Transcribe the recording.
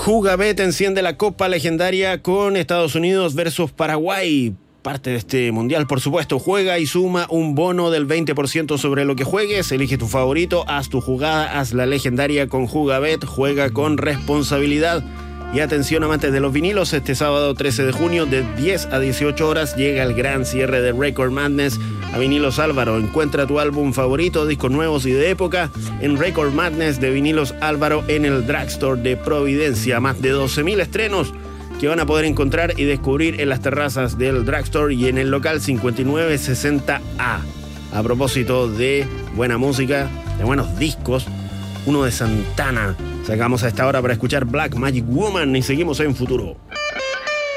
Jugabet enciende la Copa Legendaria con Estados Unidos versus Paraguay. Parte de este mundial, por supuesto. Juega y suma un bono del 20% sobre lo que juegues. Elige tu favorito, haz tu jugada, haz la legendaria con Jugabet. Juega con responsabilidad. Y atención, amantes de los vinilos, este sábado 13 de junio de 10 a 18 horas llega el gran cierre de Record Madness a Vinilos Álvaro. Encuentra tu álbum favorito, discos nuevos y de época en Record Madness de Vinilos Álvaro en el Drugstore de Providencia. Más de 12.000 estrenos que van a poder encontrar y descubrir en las terrazas del Drugstore y en el local 5960A. A propósito de buena música, de buenos discos, uno de Santana sacamos a esta hora para escuchar Black Magic Woman y seguimos en Futuro.